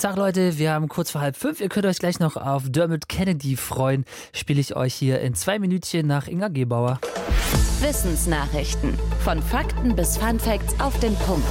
Tag Leute, wir haben kurz vor 4:30. Ihr könnt euch gleich noch auf Dermot Kennedy freuen. Spiele ich euch hier in 2 Minütchen nach Inga Gebauer. Wissensnachrichten. Von Fakten bis Funfacts auf den Punkt.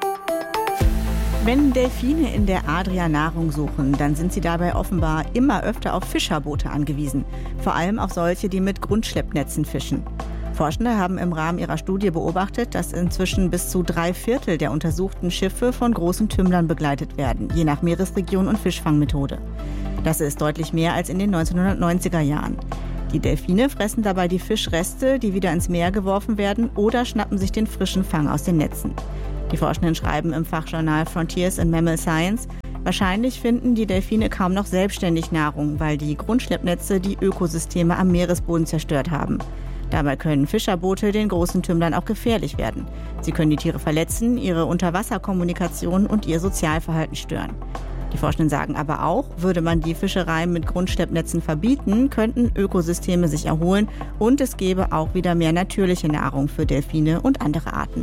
Wenn Delfine in der Adria Nahrung suchen, dann sind sie dabei offenbar immer öfter auf Fischerboote angewiesen. Vor allem auf solche, die mit Grundschleppnetzen fischen. Forschende haben im Rahmen ihrer Studie beobachtet, dass inzwischen bis zu 3/4 der untersuchten Schiffe von großen Tümmlern begleitet werden, je nach Meeresregion und Fischfangmethode. Das ist deutlich mehr als in den 1990er Jahren. Die Delfine fressen dabei die Fischreste, die wieder ins Meer geworfen werden, oder schnappen sich den frischen Fang aus den Netzen. Die Forschenden schreiben im Fachjournal Frontiers in Mammal Science, wahrscheinlich finden die Delfine kaum noch selbstständig Nahrung, weil die Grundschleppnetze die Ökosysteme am Meeresboden zerstört haben. Dabei können Fischerboote den großen Tümmlern auch gefährlich werden. Sie können die Tiere verletzen, ihre Unterwasserkommunikation und ihr Sozialverhalten stören. Die Forschenden sagen aber auch, würde man die Fischerei mit Grundschleppnetzen verbieten, könnten Ökosysteme sich erholen und es gäbe auch wieder mehr natürliche Nahrung für Delfine und andere Arten.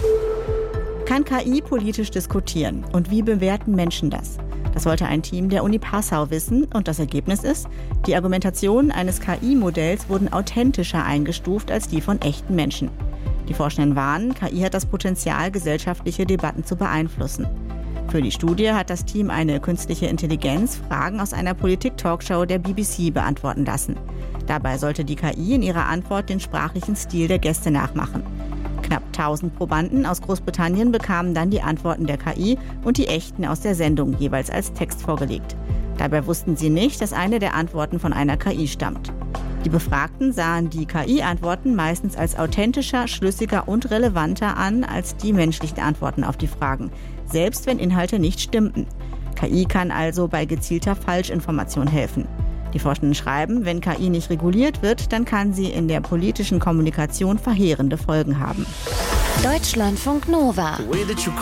Kann KI politisch diskutieren? Und wie bewerten Menschen das? Das wollte ein Team der Uni Passau wissen und das Ergebnis ist, die Argumentationen eines KI-Modells wurden authentischer eingestuft als die von echten Menschen. Die Forschenden warnen, KI hat das Potenzial, gesellschaftliche Debatten zu beeinflussen. Für die Studie hat das Team eine künstliche Intelligenz Fragen aus einer Politik-Talkshow der BBC beantworten lassen. Dabei sollte die KI in ihrer Antwort den sprachlichen Stil der Gäste nachmachen. Knapp 1000 Probanden aus Großbritannien bekamen dann die Antworten der KI und die echten aus der Sendung jeweils als Text vorgelegt. Dabei wussten sie nicht, dass eine der Antworten von einer KI stammt. Die Befragten sahen die KI-Antworten meistens als authentischer, schlüssiger und relevanter an als die menschlichen Antworten auf die Fragen, selbst wenn Inhalte nicht stimmten. KI kann also bei gezielter Falschinformation helfen. Die Forschenden schreiben, wenn KI nicht reguliert wird, dann kann sie in der politischen Kommunikation verheerende Folgen haben. Deutschlandfunk Nova.